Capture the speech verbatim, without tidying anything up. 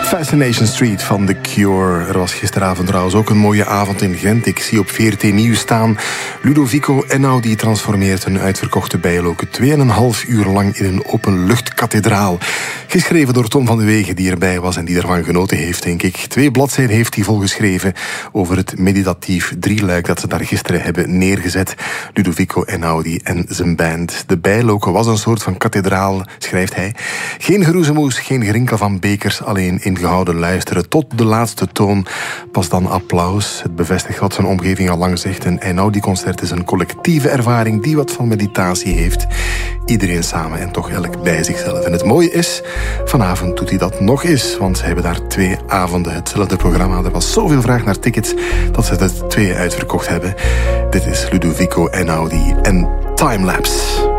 Fascination Street van The Cure. Er was gisteravond trouwens ook een mooie avond in Gent. Ik zie op V R T Nieuws staan. Ludovico Einaudi transformeert een uitverkochte Bijloke tweeënhalf uur lang in een openluchtkathedraal. Geschreven door Tom van de Wegen, die erbij was en die ervan genoten heeft, denk ik. Twee bladzijden heeft hij volgeschreven over het meditatief drieluik dat ze daar gisteren hebben neergezet. Ludovico Einaudi en zijn band. De Bijloke was een soort van kathedraal, schrijft hij. Geen geroezemoes, geen gerinkel van bekers, alleen ingehouden luisteren tot de laatste toon. Pas dan applaus. Het bevestigt wat zijn omgeving al lang zegt. Een Einaudi-concert is een collectieve ervaring die wat van meditatie heeft. Iedereen samen en toch elk bij zichzelf. En het mooie is, vanavond doet hij dat nog eens, want ze hebben daar twee avonden hetzelfde programma. Er was zoveel vraag naar tickets dat ze er twee uitverkocht hebben. Dit is Ludovico Einaudi en Timelapse.